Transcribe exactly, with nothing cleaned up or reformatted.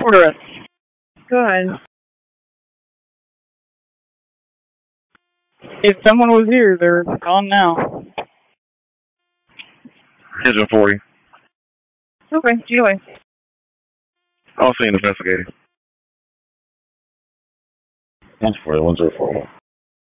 order it. Go ahead. If someone was here, they're gone now. Engine forty. Okay, G O A. I'll see an investigator. Engine forty, one zero four one.